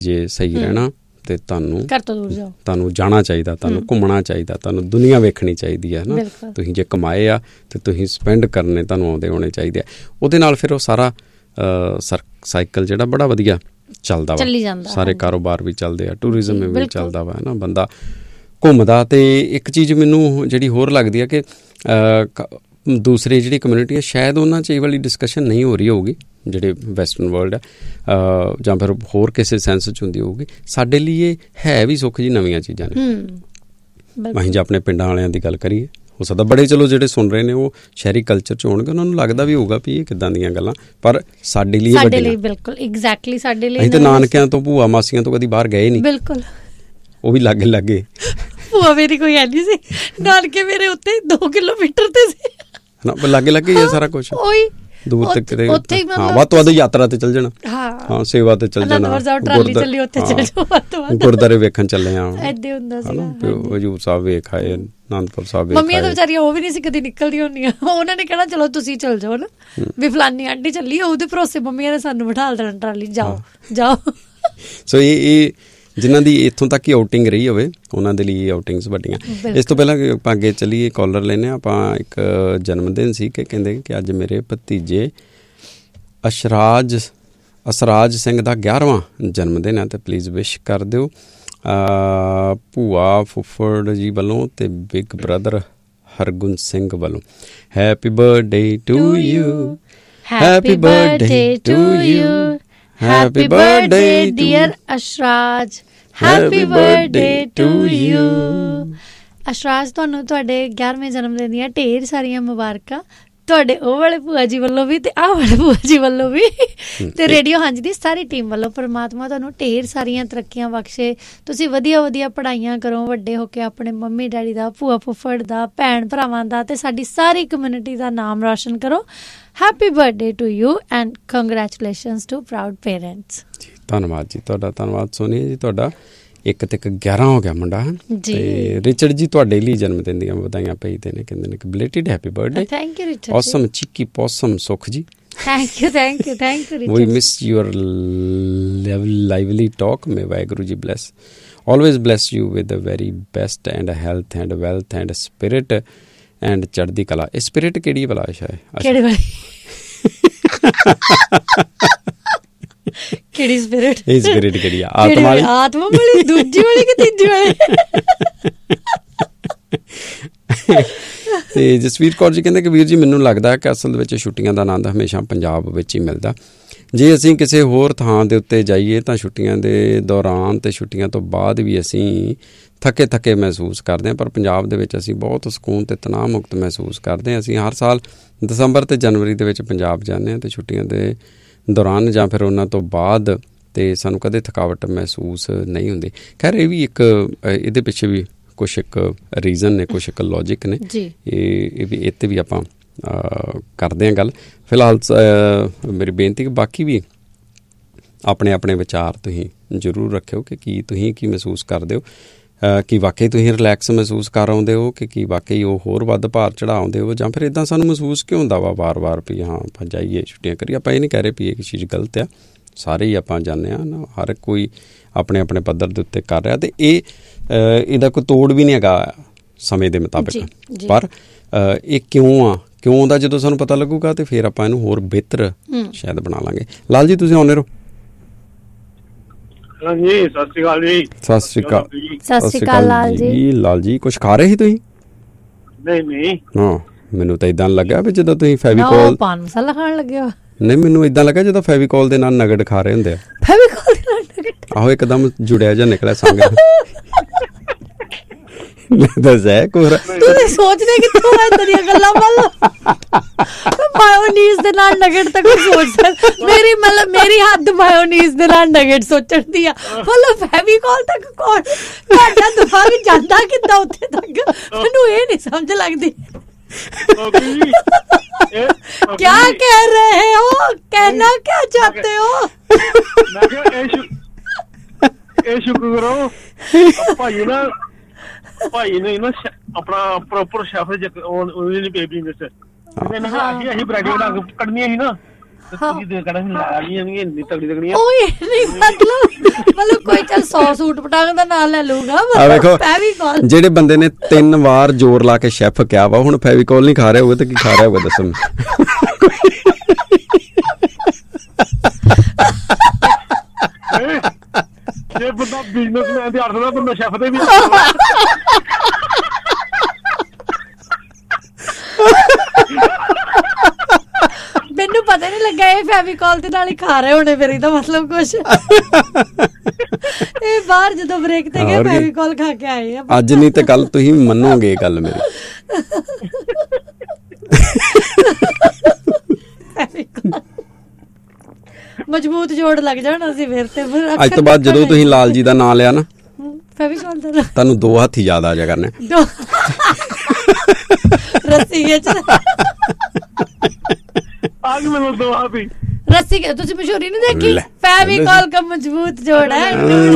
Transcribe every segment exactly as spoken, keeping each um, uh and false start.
ਜੇ ਸਹੀ ਰਹਿਣਾ ਤੇ ਤੁਹਾਨੂੰ ਘਰ ਤੋਂ ਦੂਰ ਜਾਓ, ਤੁਹਾਨੂੰ ਜਾਣਾ ਚਾਹੀਦਾ, ਤੁਹਾਨੂੰ ਘੁੰਮਣਾ ਚਾਹੀਦਾ, ਤੁਹਾਨੂੰ ਦੁਨੀਆ ਵੇਖਣੀ ਚਾਹੀਦੀ ਹੈ ਨਾ। ਤੁਸੀਂ ਜੇ ਕਮਾਏ ਆ ਤੇ ਤੁਸੀਂ ਸਪੈਂਡ ਕਰਨੇ ਤੁਹਾਨੂੰ ਆਉਂਦੇ ਹੋਣੇ ਚਾਹੀਦੇ ਆ। ਉਹਦੇ ਨਾਲ ਫਿਰ ਉਹ ਸਾਰਾ ਸਾਈਕਲ ਜਿਹੜਾ ਬੜਾ ਵਧੀਆ ਚੱਲਦਾ ਵਾ, ਸਾਰੇ ਕਾਰੋਬਾਰ ਵੀ ਚੱਲਦੇ ਆ, ਟੂਰਿਜ਼ਮ ਵੀ ਚੱਲਦਾ ਵਾ ਨਾ, ਬੰਦਾ ਘੁੰਮਦਾ। ਅਤੇ ਇੱਕ ਚੀਜ਼ ਮੈਨੂੰ ਜਿਹੜੀ ਹੋਰ ਲੱਗਦੀ ਆ ਕਿ ਦੂਸਰੀ ਜਿਹੜੀ ਕਮਿਊਨਿਟੀ ਹੈ ਸ਼ਾਇਦ ਉਹਨਾਂ 'ਚ ਇਹ ਵਾਲੀ ਡਿਸਕਸ਼ਨ ਨਹੀਂ ਹੋ ਰਹੀ ਹੋਊਗੀ, ਜਿਹੜੇ ਵੈਸਟਰਨ ਵਰਲਡ ਹੈ ਜਾਂ ਫਿਰ ਹੋਰ ਕਿਸੇ ਸੈਂਸ 'ਚ ਹੁੰਦੀ ਹੋਊਗੀ। ਸਾਡੇ ਲਈ ਇਹ ਹੈ ਵੀ ਸੁੱਖ ਜੀ ਨਵੀਆਂ ਚੀਜ਼ਾਂ ਨੇ। ਅਸੀਂ ਜੇ ਆਪਣੇ ਪਿੰਡਾਂ ਵਾਲਿਆਂ ਦੀ ਗੱਲ ਕਰੀਏ, ਹੋ ਸਕਦਾ ਬੜੇ ਚਲੋ ਜਿਹੜੇ ਸੁਣ ਰਹੇ ਨੇ ਉਹ ਸ਼ਹਿਰੀ ਕਲਚਰ 'ਚ ਹੋਣਗੇ, ਉਹਨਾਂ ਨੂੰ ਲੱਗਦਾ ਵੀ ਹੋਊਗਾ ਵੀ ਇਹ ਕਿੱਦਾਂ ਦੀਆਂ ਗੱਲਾਂ, ਪਰ ਸਾਡੇ ਲਈ ਬਿਲਕੁਲ ਐਗਜ਼ੈਕਟਲੀ ਸਾਡੇ ਲਈ। ਅਸੀਂ ਤਾਂ ਨਾਨਕਿਆਂ ਤੋਂ ਭੂਆ ਮਾਸੀਆਂ ਤੋਂ ਕਦੀ ਬਾਹਰ ਗਏ ਨਹੀਂ, ਬਿਲਕੁਲ ਉਹ ਵੀ ਲਾਗੇ ਲਾਗੇ। ਭੂਆ ਮੇਰੀ ਕੋਈ ਹੈ ਨਹੀਂ ਸੀ, ਨਾਨਕੇ ਮੇਰੇ ਉੱਤੇ ਦੋ ਕਿਲੋਮੀਟਰ ਤੇ ਸੀ, ਲਾਗੇ ਲਾਗੇ ਹੀ ਸਾਰਾ ਕੁਛ, ਉਹੀ ਦੂਰ ਤੱਕ ਕਿਤੇ ਹਾਂ ਵੱਧ ਤੋਂ ਵੱਧ ਯਾਤਰਾ ਤੇ ਚੱਲ ਜਾਣਾ, ਹਾਂ ਸੇਵਾ ਤੇ ਚੱਲ ਜਾਣਾ, ਗੁਰਦੁਆਰੇ ਵੇਖਣ ਚੱਲੇ ਆ, ਹਜ਼ੂਰ ਸਾਹਿਬ ਵੇਖ ਆਏ, ਅਨੰਦਪੁਰ ਸਾਹਿਬ। ਮੰਮੀਆਂ ਤਾਂ ਵਿਚਾਰੀਆਂ ਉਹ ਵੀ ਨਹੀਂ ਸੀ ਕਦੀ ਨਿਕਲਦੀਆਂ ਹੁੰਦੀਆਂ, ਉਹਨਾਂ ਨੇ ਕਹਿਣਾ ਚਲੋ ਤੁਸੀਂ ਚੱਲ ਜਾਓ ਨਾ, ਵੀ ਫਲਾਨੀ ਆਂਟੀ ਚੱਲੀ, ਉਹਦੇ ਭਰੋਸੇ ਮੰਮੀਆਂ ਨੇ ਸਾਨੂੰ ਬਿਠਾ ਦੇਣਾ ਟਰਾਲੀ, ਜਾਓ ਜਾਓ। ਸੋ ਇਹ ਜਿਨ੍ਹਾਂ ਦੀ ਇੱਥੋਂ ਤੱਕ ਹੀ ਆਊਟਿੰਗ ਰਹੀ ਹੋਵੇ ਉਹਨਾਂ ਦੇ ਲਈ ਆਊਟਿੰਗਸ ਵੱਡੀਆਂ। ਇਸ ਤੋਂ ਪਹਿਲਾਂ ਆਪਾਂ ਅੱਗੇ ਚੱਲੀਏ, ਕਾਲਰ ਲੈਂਦੇ ਹਾਂ ਆਪਾਂ। ਇੱਕ ਜਨਮ ਦਿਨ ਸੀ ਕਿ ਕਹਿੰਦੇ ਕਿ ਅੱਜ ਮੇਰੇ ਭਤੀਜੇ ਅਸ਼ਰਾਜ ਅਸਰਾਜ ਸਿੰਘ ਦਾ ਗਿਆਰਵਾਂ ਜਨਮ ਦਿਨ ਹੈ, ਅਤੇ ਪਲੀਜ਼ ਵਿਸ਼ ਕਰ ਦਿਓ ਭੂਆ ਫੁੱਫੜ ਜੀ ਵੱਲੋਂ ਅਤੇ ਬਿਗ ਬ੍ਰਦਰ ਹਰਗੁਣ ਸਿੰਘ ਵੱਲੋਂ। Happy birthday to you, happy birthday to you, Happy birthday dear Ashraj, happy birthday to you। ਅਸ਼ਰਾਜ, ਤੁਹਾਨੂੰ ਤੁਹਾਡੇ ਗਿਆਰਵੇਂ ਜਨਮ ਦਿਨ ਦੀਆਂ ਢੇਰ ਸਾਰੀਆਂ ਮੁਬਾਰਕਾਂ, ਤੁਹਾਡੇ ਉਹ ਵਾਲੇ ਭੂਆ ਜੀ ਵੱਲੋਂ ਵੀ ਤੇ ਆਹ ਵਾਲੇ ਭੂਆ ਜੀ ਵੱਲੋਂ ਵੀ, ਤੇ ਰੇਡੀਓ ਹਾਂਜੀ ਦੀ ਸਾਰੀ ਟੀਮ ਵੱਲੋਂ। ਪਰਮਾਤਮਾ ਤੁਹਾਨੂੰ ਢੇਰ ਸਾਰੀਆਂ ਤਰੱਕੀਆਂ ਬਖਸ਼ੇ, ਤੁਸੀਂ ਵਧੀਆ ਵਧੀਆ ਪੜ੍ਹਾਈਆਂ ਕਰੋ, ਵੱਡੇ ਹੋ ਕੇ ਆਪਣੇ ਮੰਮੀ ਡੈਡੀ ਦਾ, ਭੂਆ ਫੁੱਫੜ ਦਾ, ਭੈਣ ਭਰਾਵਾਂ ਦਾ ਤੇ ਸਾਡੀ ਸਾਰੀ ਕਮਿਊਨਿਟੀ ਦਾ ਨਾਮ ਰੋਸ਼ਨ ਕਰੋ। Happy birthday to you and ਕੰਗਰੈਚੂਲੇਸ਼ਨਸ to proud parents. ਧੰਨਵਾਦ ਜੀ ਤੁਹਾਡਾ, ਧੰਨਵਾਦ ਸੋਨੀਆ ਜੀ ਤੁਹਾਡਾ। ਇੱਕ ਤੇ ਇੱਕ ਗਿਆਰਾਂ ਹੋ ਗਿਆ ਮੁੰਡਾ ਤੇ ਰਿਚਰਡ ਜੀ ਤੁਹਾਡੇ ਲਈ ਜਨਮ ਦਿਨ ਦੀਆਂ ਵਧਾਈਆਂ ਭੇਜਦੇ ਨੇ, ਕਹਿੰਦੇ ਨੇ ਕਿ ਬਲੇਟਿਡ happy birthday. Thank you Richard. Awesome ਚਿੱਕੀ ਪੌਸਮ ਸੁਖ ਜੀ, thank you thank you thank you Richard. We miss your lively talk, may Waheguru ji bless always bless you with the very best and health and wealth and spirit and ਚੜ੍ਹਦੀ ਕਲਾ। ਇਹ spirit ਕਿਹੜੀ ਭਲਾ ਸ਼ਾਇਦ ਕਿਹੜੀ ਵਾਲੀ ਕਿਹੜੀ ਸਪਿਰਿਟ? ਇਹ ਸਪਿਰਿਟ ਕਿਹੜੀ ਆ? ਆਤਮਾ ਵਾਲੀ? ਆਤਮਾ ਵਾਲੀ, ਦੂਜੀ ਵਾਲੀ ਕਿ ਤੀਜੀ ਵਾਲੀ? ਤੇ ਜਸਵੀਰ ਕੌਰ ਜੀ ਕਹਿੰਦੇ ਕਿ ਵੀਰ ਜੀ ਮੈਨੂੰ ਲੱਗਦਾ ਕਿ ਅਸਲ ਵਿੱਚ ਛੁੱਟੀਆਂ ਦਾ ਆਨੰਦ ਹਮੇਸ਼ਾ ਪੰਜਾਬ ਵਿੱਚ ਹੀ ਮਿਲਦਾ। ਜੇ ਅਸੀਂ ਕਿਸੇ ਹੋਰ ਥਾਂ ਦੇ ਉੱਤੇ ਜਾਈਏ ਤਾਂ ਛੁੱਟੀਆਂ ਦੇ ਦੌਰਾਨ ਅਤੇ ਛੁੱਟੀਆਂ ਤੋਂ ਬਾਅਦ ਵੀ ਅਸੀਂ ਥੱਕੇ ਥੱਕੇ ਮਹਿਸੂਸ ਕਰਦੇ ਹਾਂ, ਪਰ ਪੰਜਾਬ ਦੇ ਵਿੱਚ ਅਸੀਂ ਬਹੁਤ ਸਕੂਨ ਅਤੇ ਤਣਾਅ ਮੁਕਤ ਮਹਿਸੂਸ ਕਰਦੇ ਹਾਂ। ਅਸੀਂ ਹਰ ਸਾਲ ਦਸੰਬਰ ਅਤੇ ਜਨਵਰੀ ਦੇ ਵਿੱਚ ਪੰਜਾਬ ਜਾਂਦੇ ਹਾਂ ਅਤੇ ਛੁੱਟੀਆਂ ਦੇ ਦੌਰਾਨ ਜਾਂ ਫਿਰ ਉਹਨਾਂ ਤੋਂ ਬਾਅਦ ਅਤੇ ਸਾਨੂੰ ਕਦੇ ਥਕਾਵਟ ਮਹਿਸੂਸ ਨਹੀਂ ਹੁੰਦੀ। ਖੈਰ ਇਹ ਵੀ ਇੱਕ ਇਹਦੇ ਪਿੱਛੇ ਵੀ ਕੁਛ ਇੱਕ ਰੀਜ਼ਨ ਨੇ, ਕੁਛ ਇੱਕ ਲੌਜਿਕ ਨੇ, ਇਹ ਇਹ ਵੀ ਇਹ 'ਤੇ ਵੀ ਆਪਾਂ ਕਰਦੇ ਹਾਂ ਗੱਲ। ਫਿਲਹਾਲ ਮੇਰੀ ਬੇਨਤੀ ਕਿ ਬਾਕੀ ਵੀ ਆਪਣੇ ਆਪਣੇ ਵਿਚਾਰ ਤੁਸੀਂ ਜ਼ਰੂਰ ਰੱਖਿਓ ਕਿ ਕੀ ਤੁਸੀਂ ਕੀ ਮਹਿਸੂਸ ਕਰਦੇ ਹੋ, ਕਿ ਵਾਕਈ ਤੁਸੀਂ ਰਿਲੈਕਸ ਮਹਿਸੂਸ ਕਰ ਆਉਂਦੇ ਹੋ ਕਿ ਕੀ ਵਾਕਈ ਉਹ ਹੋਰ ਵੱਧ ਭਾਰ ਚੜ੍ਹਾਉਂਦੇ ਹੋ, ਜਾਂ ਫਿਰ ਇੱਦਾਂ ਸਾਨੂੰ ਮਹਿਸੂਸ ਕਿਉਂ ਹੁੰਦਾ ਵਾ ਵਾਰ ਵਾਰ ਵੀ ਹਾਂ ਆਪਾਂ ਜਾਈਏ ਛੁੱਟੀਆਂ ਕਰੀਏ। ਆਪਾਂ ਇਹ ਨਹੀਂ ਕਹਿ ਰਹੇ ਵੀ ਇਹ ਚੀਜ਼ ਗਲਤ ਆ, ਸਾਰੇ ਹੀ ਆਪਾਂ ਜਾਂਦੇ ਹਾਂ ਨਾ, ਹਰ ਕੋਈ ਆਪਣੇ ਆਪਣੇ ਪੱਧਰ ਦੇ ਉੱਤੇ ਕਰ ਰਿਹਾ, ਅਤੇ ਇਹ ਇਹਦਾ ਕੋਈ ਤੋੜ ਵੀ ਨਹੀਂ ਹੈਗਾ ਸਮੇਂ ਦੇ ਮੁਤਾਬਿਕ। ਪਰ ਇਹ ਕਿਉਂ ਆ, ਕਿਉਂ ਦਾ ਜਦੋਂ ਸਾਨੂੰ ਪਤਾ ਲੱਗੂਗਾ ਤੇ ਫਿਰ ਆਪਾਂ ਇਹਨੂੰ ਹੋਰ ਬਿਹਤਰ ਸ਼ਾਇਦ ਬਣਾ ਲਾਂਗੇ। ਲਾਲ ਜੀ ਤੁਸੀਂ ਆਉਂਦੇ ਰਹੋ। ਹਾਂਜੀ ਸਤਿ ਸ਼੍ਰੀ ਅਕਾਲ ਜੀ। ਸਤਿ ਸ਼੍ਰੀ ਅਕਾਲ। ਸਤਿ ਸ਼੍ਰੀ ਅਕਾਲ ਲਾਲ ਜੀ। ਲਾਲ ਜੀ ਕੁਛ ਖਾ ਰਹੇ ਸੀ ਤੁਸੀਂ? ਨਹੀਂ ਨਹੀਂ ਹਾਂ, ਮੈਨੂੰ ਤਾਂ ਏਦਾਂ ਲੱਗਾ ਵੀ ਜਦੋਂ ਤੁਸੀਂ ਫੈਵੀਕੋਲ ਪਾਨ ਮਸਾਲਾ ਖਾਣ ਲੱਗੇ ਹੋ। ਨਹੀਂ, ਮੈਨੂੰ ਏਦਾਂ ਲੱਗਾ ਜਦੋਂ ਫੈਵੀਕੋਲ ਦੇ ਨਾਲ ਨਗਟ ਖਾ ਰਹੇ ਹੁੰਦੇ ਆ। ਫੈਵੀਕੋਲ ਦੇ ਨਾਲ ਨਗਟ? ਆਹੋ, ਇੱਕਦਮ ਜੁੜਿਆ ਜਿਹਾ ਨਿਕਲਿਆ ਸੰਗ। ਤੂੰ ਸੋਚਦੇ ਕਿੱਥੋਂ ਆ ਏਦਾਂ ਦੀਆਂ ਗੱਲਾਂ? ਮਤਲਬ ਮਾਇਓਨੀਜ਼ ਦੇ ਨਾਲ ਨਗਟ ਤਾਂ ਕੋਈ ਸੋਚਦਾ, ਮੇਰੀ ਮਤਲਬ ਮੇਰੀ ਹੱਦ ਮਾਇਓਨੀਜ਼ ਦੇ ਨਾਲ ਨਗਟ ਸੋਚਣ ਦੀ ਆ, ਮਤਲਬ ਫੈਵੀਕੋਲ ਤੱਕ ਕੌਣ ਤੁਹਾਡਾ ਦਿਮਾਗ ਜਾਂਦਾ ਕਿੱਦਾਂ ਉੱਥੇ ਤੱਕ? ਮੈਨੂੰ ਇਹ ਨਹੀਂ ਸਮਝ ਲੱਗਦੀ। क्या कह रहे हो? कहना क्या चाहते हो? ਇਹ ਸ਼ੁਕਰ ਕਰੋ ਭਾਈ ਨਾ, ਭਾਈ ਨੇ ਨਾ ਆਪਣਾ ਪ੍ਰੋਪਰ ਸ਼ੈਫ ਉਹਨੇ ਪੇ ਬਿਜ਼ਨਸ ਅਸੀਂ ਬ੍ਰੈਡ ਬਣਾ ਕੇ ਕੱਢਣੀਆਂ ਸੀ ਨਾ, ਤੁਸੀਂ ਦੇ ਕੜਾ ਲਾ ਲਈ ਜਾਣਗੇ ਇੰਨੀ ਤਗੜੀ ਤਗੜੀਆਂ ਓਏ ਨਹੀਂ ਮਤਲਬ ਮਤਲਬ ਕੋਈ ਚੱਲ ਸੌ ਸੂਟ ਪਟਾਂਗ ਦਾ ਨਾਂ ਲੈ ਲੂਗਾ ਆ ਵੇਖੋ ਫੈਵੀਕੋਲ ਜਿਹੜੇ ਬੰਦੇ ਨੇ ਤਿੰਨ ਵਾਰ ਜ਼ੋਰ ਲਾ ਕੇ ਸ਼ੈਫ ਕਿਹਾ ਵਾ ਹੁਣ ਫੈਵੀਕੋਲ ਨਹੀਂ ਖਾ ਰਿਹਾ ਹੋਊਗਾ ਤੇ ਕੀ ਖਾ ਰਿਹਾ ਹੋਊਗਾ ਦੱਸੋ ਜੇ ਬੰਦਾ ਬਿਜ਼ਨਸਮੈਨ ਦੇ ਅਰਥ ਦਾ ਬੰਦਾ ਸ਼ੈਫ ਦੇ ਵੀ ਮੈਨੂੰ ਪਤਾ ਨਹੀਂ ਲੱਗਾ ਇਹ ਫੈਵੀਕੋਲ ਦੇ ਨਾਲ ਹੀ ਖਾ ਰਹੇ ਹੋਣੇ ਫਿਰ ਇਹਦਾ ਮਤਲਬ ਕੁਛ ਇਹ ਬਾਹਰ ਜਦੋਂ ਬ੍ਰੇਕ ਤੇ ਗਏ ਫੈਵੀਕੋਲ ਖਾ ਕੇ ਆਏ ਆ ਅੱਜ ਨਹੀਂ ਤੇ ਕੱਲ ਤੁਸੀਂ ਮੰਨੋਗੇ ਗੱਲ ਮੇਰੀ ਮਜ਼ਬੂਤ ਜੋੜ ਲੱਗ ਜਾਣਾ ਸੀ ਫਿਰ ਤੇ ਅੱਜ ਤੋਂ ਬਾਅਦ ਜਦੋਂ ਤੁਸੀਂ ਲਾਲ ਜੀ ਦਾ ਨਾਮ ਲਿਆ ਨਾ ਫੈਵੀਕੋਲ ਦਾ ਤੁਹਾਨੂੰ ਦੋ ਹੱਥ ਹੀ ਯਾਦ ਆ ਜਾ ਕਰਨੇ ਰੱਸੀ ਖਿੱਚ ਆਗ ਮੈਨੂੰ ਦੋ ਹੱਥ ਹੀ ਰੱਸੀ ਖਿੱਚ ਤੁਸੀਂ ਮਸ਼ਹੂਰੀ ਨਹੀਂ ਦੇਖੀ ਫੈਵੀਕੋਲ का मजबूत जोड़ है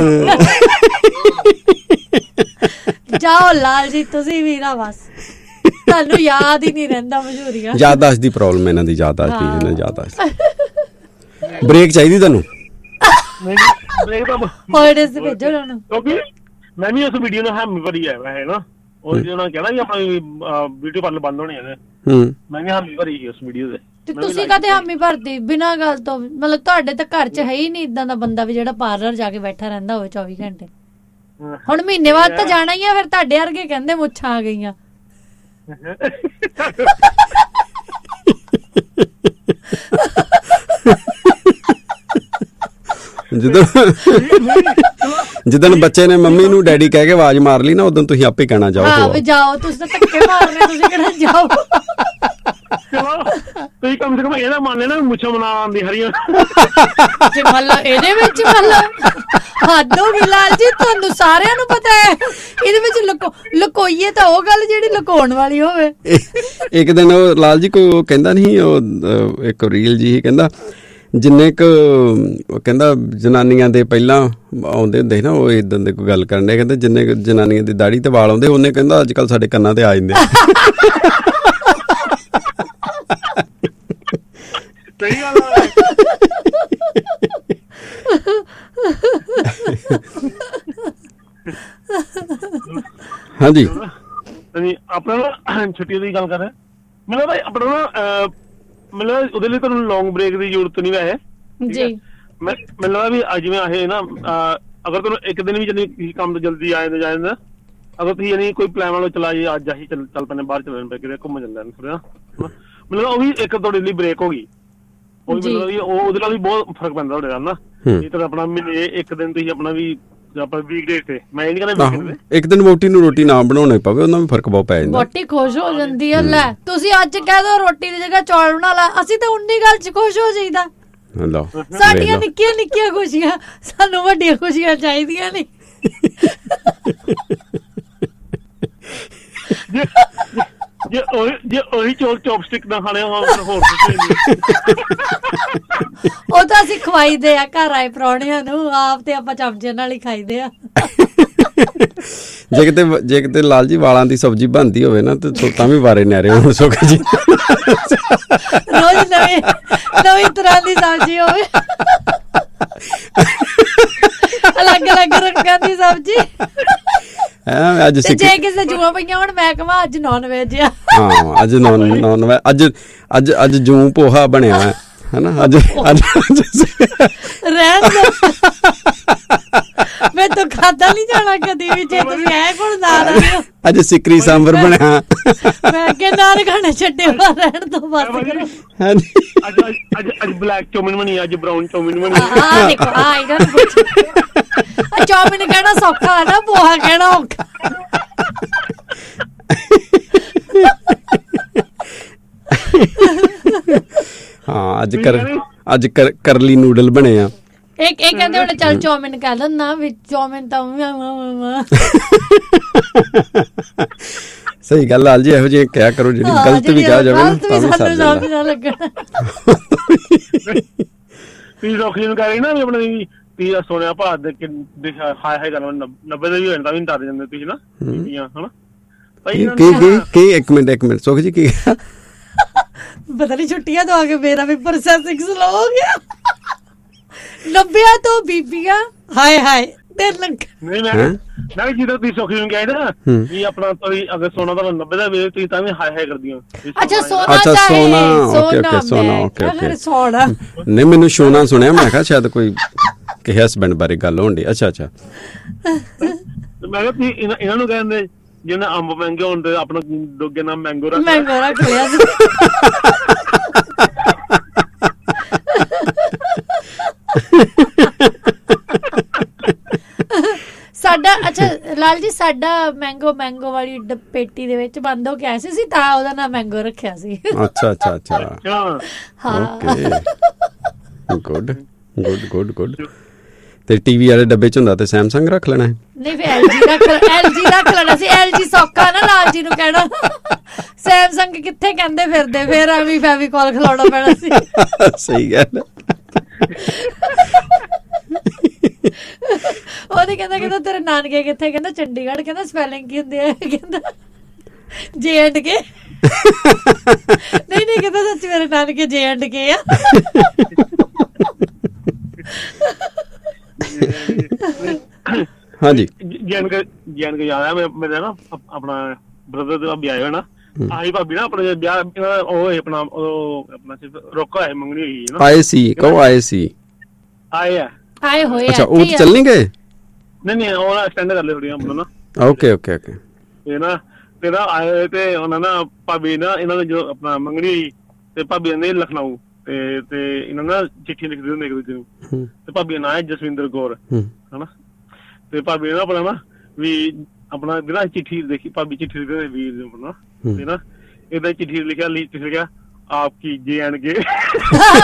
ਜਾਓ ਲਾਲ ਜੀ ਤੁਸੀਂ ਵੀ ਨਾ ਬਸ ਤੁਹਾਨੂੰ ਯਾਦ ਹੀ ਨਹੀਂ ਰਹਿੰਦਾ ਮਸ਼ਹੂਰੀਆਂ ਯਾਦਾਸ਼ਤ ਦੀ ਪ੍ਰੋਬਲਮ ਇਹਨਾਂ ਦੀ ਯਾਦਾਸ਼ਤ ਦੀ ਇਹਨਾਂ ਯਾਦਾਸ਼ਤ ਬ੍ਰੇਕ ਚਾਹੀਦੀ ਤੁਹਾਨੂੰ ਨਹੀਂ ਬ੍ਰੇਕ ਤਾਂ ਹੋਇਡਸ ਤੇ ਭੇਜੋ ਉਹਨਾਂ ਨੂੰ ਕਿਉਂਕਿ ਮੈਂ ਵੀ ਉਸ ਵੀਡੀਓ ਨੂੰ ਹਾਮੀ ਭਰੀ ਹੈ ਵੈਸੇ ਨਾ ਉਹ ਜਿਹਨਾਂ ਕਹਿਣਾ ਕਿ ਆਪਣਾ ਵੀਡੀਓ ਪਾਰਲਰ ਬੰਦ ਹੋਣੇ ਆ ਹੂੰ ਮੈਂ ਵੀ ਹਾਮੀ ਭਰੀ ਉਸ ਵੀਡੀਓ ਦੇ ਤੇ ਤੁਸੀਂ ਕਦੇ ਹਾਮੀ ਭਰਦੀ ਬਿਨਾਂ ਗੱਲ ਤੋਂ ਮਤਲਬ ਤੁਹਾਡੇ ਤਾਂ ਘਰ 'ਚ ਹੈ ਹੀ ਨਹੀਂ ਇਦਾਂ ਦਾ ਬੰਦਾ ਵੀ ਜਿਹੜਾ ਪਾਰਲਰ ਜਾ ਕੇ ਬੈਠਾ ਰਹਿੰਦਾ ਹੋਵੇ ਚੌਵੀ ਘੰਟੇ ਹੁਣ ਮਹੀਨੇ ਬਾਅਦ ਤਾਂ ਜਾਣਾ ਹੀ ਆ ਫਿਰ ਤੁਹਾਡੇ ਵਰਗੇ ਕਹਿੰਦੇ ਮੁੱਛਾਂ ਆ ਗਈਆਂ ਜਦੋਂ ਜਿੱਦਣ ਬੱਚੇ ਨੇ ਮੰਮੀ ਨੂੰ ਡੈਡੀ ਕਹਿ ਕੇ ਆਵਾਜ਼ ਮਾਰ ਲਈ ਨਾ ਉਦੋਂ ਤੁਸੀਂ ਆਪੇ ਕਹਿਣਾ ਜਾਓ ਹਾਂ ਵੀ ਜਾਓ ਤੁਸੀਂ ਤਾਂ ਧੱਕੇ ਮਾਰਨੇ ਤੁਸੀਂ ਕਿਹੜਾ ਜਾਓ ਚਲੋ ਤੁਸੀਂ ਕਮ ਸੇ ਕਮ ਇਹਦਾ ਮੰਨ ਲੈਣਾ ਮੁੱਛਾਂ ਬਣਾ ਆਉਂਦੀ ਹਰੀਆਂ ਜੇ ਮਤਲਬ ਇਹਦੇ ਵਿੱਚ ਮਤਲਬ ਹੱਦ ਹੋ ਗਈ ਲਾਲ ਜੀ ਤੁਹਾਨੂੰ ਸਾਰਿਆਂ ਨੂੰ ਪਤਾ ਹੈ ਇਹਦੇ ਵਿੱਚ ਲੁਕੋ ਲੁਕੋਈਏ ਤਾਂ ਉਹ ਗੱਲ ਜਿਹੜੀ ਲੁਕਾਉਣ ਵਾਲੀ ਹੋਵੇ ਇੱਕ ਦਿਨ ਉਹ ਲਾਲ ਜੀ ਕੋਈ ਉਹ ਕਹਿੰਦਾ ਨਹੀਂ ਉਹ ਇੱਕ ਰੀਲ ਜੀ ਕਹਿੰਦਾ ਜਿੰਨੇ ਕੁ ਕਹਿੰਦਾ ਜਨਾਨੀਆਂ ਦੇ ਪਹਿਲਾਂ ਆਉਂਦੇ ਹੁੰਦੇ ਸੀ ਨਾ ਉਹ ਇਦਾਂ ਦੇ ਕੋਈ ਗੱਲ ਕਰਨ ਦੇ ਕਹਿੰਦੇ ਜਿੰਨੇ ਜਨਾਨੀਆਂ ਦੀ ਦਾੜੀ ਤੇ ਵਾਲ ਆਉਂਦੇ ਉਹਨੇ ਕਹਿੰਦਾ ਅੱਜ ਕੱਲ ਸਾਡੇ ਕੰਨਾਂ ਤੇ ਆ ਜਾਂਦੇ ਸਹੀ ਗੱਲ ਹੈ ਹਾਂਜੀ ਆਪਣਾ ਛੁੱਟੀ ਦੀ ਗੱਲ ਕਰ ਰਹੇ ਮੈਨੂੰ ਤਾਂ ਆਪਣਾ ਨਾ ਮਤਲਬ ਉਹਦੇ ਲਈ ਤੁਹਾਨੂੰ ਲੌਂਗ ਬ੍ਰੇਕ ਦੀ ਜ਼ਰੂਰਤ ਨਹੀਂ ਵੈਸੇ ਜੀ ਮੈਂ ਮੈਨੂੰ ਲੱਗਦਾ ਵੀ ਜਿਵੇਂ ਆਏ ਨਾ ਅਗਰ ਤੁਹਾਨੂੰ ਇੱਕ ਦਿਨ ਵੀ ਜਲਦੀ ਕੰਮ ਤੋਂ ਜਲਦੀ ਆ ਜਾਂਦੇ ਜਾ ਜਾਂਦਾ ਅਗਰ ਤੁਸੀਂ ਯਾਨੀ ਕੋਈ ਪਲਾਨ ਵਾਲਾ ਚਲਾ ਜੇ ਅੱਜ ਅਸੀਂ ਚੱਲ ਚੱਲ ਪੈਂਦੇ ਬਾਹਰ ਚੱਲ ਪਏ ਕਿਤੇ ਘੁੰਮਣ ਚੱਲਦੇ ਥੋੜਾ ਮੈਨੂੰ ਲੱਗਦਾ ਉਹ ਵੀ ਇੱਕ ਤੁਹਾਡੇ ਲਈ ਬ੍ਰੇਕ ਹੋ ਗਈ ਉਹ ਵੀ ਮਤਲਬ ਉਹ ਉਹਦੇ ਨਾਲ ਵੀ ਬਹੁਤ ਫਰਕ ਪੈਂਦਾ ਤੁਹਾਡੇ ਨਾਲ ਨਾ ਇਹ ਤਾਂ ਆਪਣਾ ਮਹੀਨੇ ਇੱਕ ਦਿਨ ਤੁਸੀਂ ਆਪਣਾ ਵੀ ਆਪਾਂ ਵੀਕ ਡੇ ਤੇ ਮੈਂ ਨਹੀਂ ਕਹਿੰਦਾ ਵੀਕ ਡੇ ਇੱਕ ਦਿਨ ਵੋਟੀ ਨੂੰ ਰੋਟੀ ਨਾ ਬਣਾਉਣੀ ਪਵੇ ਉਹਨਾਂ ਵੀ ਫਰਕ ਬਹੁਤ ਪੈ ਜਾਂਦਾ ਵੋਟੀ ਖੁਸ਼ ਹੋ ਜਾਂਦੀ ਹੈ ਲੈ ਤੁਸੀਂ ਅੱਜ ਕਹਿ ਦੋ ਰੋਟੀ ਦੀ ਜਗ੍ਹਾ ਚੌਲ ਬਣਾ ਲਾ ਅਸੀਂ ਤਾਂ ਉਨੀ ਗੱਲ 'ਚ ਖੁਸ਼ ਹੋ ਜਾਈਦਾ ਲਓ ਸਾਡੀਆਂ ਨਿੱਕੀਆਂ ਨਿੱਕੀਆਂ ਖੁਸ਼ੀਆਂ ਸਾਨੂੰ ਵੱਡੀਆਂ ਖੁਸ਼ੀਆਂ ਚਾਹੀਦੀਆਂ ਨਹੀਂ ਜੇ ਉਹ ਜੇ ਉਹੀ ਚੌਲ ਚੌਪਸਟਿਕ ਨਾ ਖਾਣੇ ਹੋਰ ਹੋਰ ਉਹ ਤਾਂ ਅਸੀਂ ਖਵਾਈਦੇ ਆ ਘਰ ਆਏ ਪ੍ਰਾਹੁਣਿਆਂ ਨੂੰ ਆਪ ਤੇ ਆਪਾਂ ਚਮਚੇ ਨਾਲ ਹੀ ਖਾਈਦੇ ਆ ਜੇ ਕਿਤੇ ਜੇ ਕਿਤੇ ਲਾਲ ਜੀ ਵਾਲਾਂ ਦੀ ਸਬਜ਼ੀ ਬਣਦੀ ਹੋਵੇ ਨਾ ਤੇ ਤਾਂ ਵੀ ਵਾਰੇ ਨਿਆਰੇ ਹੁਣ ਸੁੱਕ ਜੀ ਰੋਜ਼ ਨਵੀਂ ਨਵੀਂ ਤਰ੍ਹਾਂ ਦੀ ਸਬਜ਼ੀ ਹੋਵੇ ਅਲੱਗ ਅਲੱਗ ਰੰਗਾਂ ਦੀ ਸਬਜ਼ੀ ਅੱਜ ਜੇ ਕਿਸੇ ਜੂਆਂ ਪਈਆਂ ਹੁਣ ਮੈਂ ਕਹਾਂ ਅੱਜ ਨੌਨ ਵੈਜ ਆ ਹਾਂ ਅੱਜ ਨੌਨ ਨੌਨ ਵੈਜ ਅੱਜ ਅੱਜ ਅੱਜ ਜੂ ਪੋਹਾ ਬਣਿਆ ਹੈ ਹਨਾ ਅੱਜ ਅੱਜ ਰਹਿਣ ਦੋ ਮੈਂ ਤਾਂ ਖਾਦਾ ਨਹੀਂ ਜਾਣਾ ਕਦੀ ਵੀ ਜੇ ਤੁਸੀਂ ਐ ਕੋਲ ਨਾ ਰਹੇ ਅੱਜ ਸਿਕਰੀ ਸਾਂਬਰ ਬਣਿਆ ਮੈਂ ਕਿ ਨਾਲ ਖਾਣਾ ਛੱਡੇ ਵਾ ਰਹਿਣ ਤੋਂ ਬਸ ਕਰੋ ਹਾਂਜੀ ਅੱਜ ਅੱਜ ਅੱਜ ਬਲੈਕ ਚੌਮਿਨ ਬਣੀ ਅੱਜ ਬਰਾਊਨ ਚੌਮਿਨ ਬਣੀ ਆ ਦੇਖੋ ਆ ਇਹਨਾਂ ਨੂੰ ਪੁੱਛ ਆ ਚੌਮਿਨ ਕਹਿਣਾ ਸੌਖਾ ਹੈ ਨਾ ਪੋਹਾ ਕਹਿਣਾ ਔਖਾ ਹਾਂ ਅੱਜ ਕਰ ਅੱਜ ਕਰਲੀ ਨੂਡਲ ਬਣੇ ਆ ਇੱਕ ਇੱਕ ਕਹਿੰਦੇ ਹੁਣ ਚੱਲ ਚੌਮਿਨ ਕਹਿ ਲਓ ਨਾ ਵਿੱਚ ਚੌਮਿਨ ਤਾਂ ਸਹੀ ਗੱਲ ਲਾਲ ਜੀ ਇਹੋ ਜਿਹੇ ਕਿਹਾ ਕਰੋ ਜਿਹੜੀ ਗਲਤ ਵੀ ਕਿਹਾ ਜਾਵੇ ਨਾ ਤਾਂ ਵੀ ਸਰ ਜਾਂਦਾ ਤੁਸੀਂ ਰੋਖੀ ਨੂੰ ਕਹਿ ਰਹੀ ਨਾ ਵੀ ਆਪਣੇ ਵੀ ਤੁਸੀਂ ਸੋਨਿਆ ਭਾਰਤ ਦੇ ਹਾਈ ਹਾਈ ਗੱਲ ਨੱਬੇ ਦੇ ਵੀ ਹੋ ਜਾਂਦਾ ਵੀ ਡਰ ਜਾਂਦੇ ਤੁਸੀਂ ਨਾ ਹਨਾ ਕੀ ਕੀ ਕੀ ਇੱਕ ਮਿੰਟ ਇੱਕ ਮਿੰਟ ਸੁਖ ਜੀ ਕੀ ਪਤਾ ਨਹੀਂ ਛੁੱਟੀਆਂ ਤੋਂ ਆ ਕੇ ਮੇਰਾ ਵੀ ਪ੍ਰੋਸੈਸਿੰਗ ਸਲੋ ਹੋ ਗਿਆ। ਨੱਬਿਆਂ ਤੋਂ ਬੀਬੀਆਂ ਹਾਏ ਹਾਏ ਦਿਲ ਲੱਗ ਨਹੀਂ ਮੈਂ ਮੈਂ ਵੀ ਜਦੋਂ ਤੁਸੀਂ ਸੁਖੀ ਨੂੰ ਕਹੇ ਨਾ ਵੀ ਆਪਣਾ ਤੁਸੀਂ ਅਗਰ ਸੋਨਾ ਦਾ ਨੱਬੇ ਦਾ ਵੇਚ ਤੁਸੀਂ ਤਾਂ ਵੀ ਹਾਏ ਹਾਏ ਕਰਦੀਆਂ। ਅੱਛਾ ਸੋਨਾ ਅੱਛਾ ਚਾਹੇ ਸੋਨਾ ਓਕੇ ਓਕੇ ਸੋਨਾ ਓਕੇ ਓਕੇ ਸੋਨਾ ਨਹੀਂ ਮੈਨੂੰ ਸੋਨਾ ਸੁਣਿਆ ਮੈਂ ਕਿਹਾ ਸ਼ਾਇਦ ਕੋਈ ਕਿਸੇ ਹਸਬੈਂਡ ਬਾਰੇ ਗੱਲ ਹੋਣ ਡਈ। ਅੱਛਾ ਅੱਛਾ ਮੈਂ ਕਿਹਾ ਤੁਸੀਂ ਇਹਨਾਂ ਨੂੰ ਕਹਿੰਦੇ ਜਿਹਨੇ ਅੰਬ ਮਹਿੰਗੇ ਹੁੰਦੇ ਆਪਣਾ ਦੋਗੇ ਨਾਲ ਮੈਂਗੋ ਰੱਖ ਮੈਂਗੋ ਰੱਖ ਲਿਆ ਸੀ। ਸਾਡਾ ਅੱਛਾ ਲਾਲ ਜੀ ਸਾਡਾ ਮੈਂਗੋ ਮੈਂਗੋ ਵਾਲੀ ਪੇਟੀ ਦੇ ਵਿੱਚ ਬੰਦ ਹੋ ਕੇ ਆਇਆ ਸੀ ਤਾਂ ਉਹਦਾ ਨਾਮ ਮੈਂਗੋ ਰੱਖਿਆ ਸੀ। ਅੱਛਾ ਅੱਛਾ ਅੱਛਾ ਹਾਂ okay good good good good. ਤੇ ਟੀਵੀ ਵਾਲੇ ਡੱਬੇ ਚ ਹੁੰਦਾ ਤੇ ਸੈਮਸੰਗ ਰੱਖ ਲੈਣਾ ਹੈ। ਨਹੀਂ ਫਿਰ ਐਲਜੀ ਰੱਖ ਐਲਜੀ ਰੱਖ ਲੈਣਾ ਸੀ। ਐਲਜੀ ਸੌਖਾ ਨਾ ਲਾਲ ਜੀ ਨੂੰ ਕਹਿਣਾ। ਸੈਮਸੰਗ ਕਿੱਥੇ ਕਹਿੰਦੇ ਫਿਰਦੇ ਫਿਰ ਐਵੇਂ ਫੈਵੀਕॉल ਖਲਾਉਣਾ ਪੈਣਾ ਸੀ। ਸਹੀ ਗੱਲ। ਉਹਦੇ ਕਹਿੰਦਾ ਕਹਿੰਦਾ ਤੇਰੇ ਨਾਨਕੇ ਕਿੱਥੇ ਕਹਿੰਦਾ ਚੰਡੀਗੜ੍ਹ। ਕਹਿੰਦਾ ਸਪੈਲਿੰਗ ਕੀ ਹੁੰਦੀ ਹੈ ਕਹਿੰਦਾ ਜੇ ਐਂਡ ਕੇ। ਨਹੀਂ ਨਹੀਂ ਕਹਿੰਦਾ ਸੱਚ ਮੇਰੇ ਨਾਨਕੇ ਜੇ ਐਂਡ ਕੇ ਆ। ਹਾਂਜੀ ਜੈਨ ਕੇ ਜੈਨ ਕੇ ਯਾਦ ਆ ਮੇਰੇ ਨਾ ਆਪਣਾ ਬ੍ਰਦਰ ਦਾ ਵਿਆਹ ਹੋਇਆ ਨਾ ਆਹੀ ਭਾਬੀ ਨਾ ਆਪਣੇ ਵਿਆਹ ਉਹ ਆਪਣਾ ਉਹ ਆਪਣਾ ਰੋਕਾ ਹੈ ਮੰਗਣੀ ਹੋਈ ਨਾ ਆਏ ਸੀ ਕਹੋ ਆਏ ਸੀ ਆਏ ਆ ਆਏ ਹੋਏ ਅੱਛਾ ਉਹ ਚੱਲ ਨਹੀਂ ਗਏ। ਨਹੀਂ ਨਹੀਂ ਉਹ ਐਕਸਟੈਂਡ ਕਰ ਲਿਆ ਥੋੜੀ ਆਪਣਾ ਨਾ ਓਕੇ ਓਕੇ ਓਕੇ ਤੇ ਨਾ ਤੇ ਨਾ ਆਏ ਤੇ ਉਹਨਾਂ ਨਾ ਭਾਬੀ ਨਾ ਇਹਨਾਂ ਨੇ ਜੋ ਆਪਣਾ ਮੰਗਣੀ ਹੋਈ ਤੇ ਭਾਬੀ ਨੇ ਲਖਨਊ ਤੇ ਤੇ ਇਹਨਾਂ ਨਾ ਚਿੱਠੀ ਲਿਖਦੇ ਹੁੰਦੇ ਇੱਕ ਦੂਜੇ ਨੂੰ ਤੇ ਭਾਬੀ ਦਾ ਨਾਂ ਹੈ ਜਸਵਿੰਦਰ ਕੌਰ ਹਨਾ ਤੇ ਭਾਬੀ ਨੇ ਆਪਣਾ ਨਾ ਵੀ ਆਪਣਾ ਬਿਨਾਂ ਚਿੱਠੀ ਦੇਖੀ ਭਾਬੀ ਚਿੱਠੀ ਲਿਖਦੇ ਵੀਰ ਨੂੰ ਆਪਣਾ ਤੇ ਨਾ ਇਹਦਾ ਚਿੱਠੀ ਲਿਖਿਆ ਲਿਖਿਆ ਆਪ ਕੀ ਜੇ ਐਂਡ ਕੇ।